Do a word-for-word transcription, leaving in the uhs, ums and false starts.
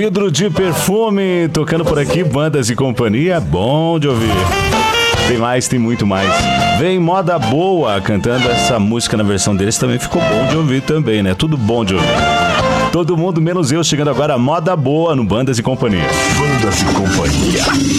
Vidro de Perfume, tocando por aqui, Bandas e Companhia, bom de ouvir. Tem mais, tem muito mais. Vem Moda Boa, cantando essa música na versão deles, também ficou bom de ouvir também, né? Tudo bom de ouvir. Todo mundo menos eu, chegando agora, Moda Boa no Bandas e Companhia. Bandas e Companhia.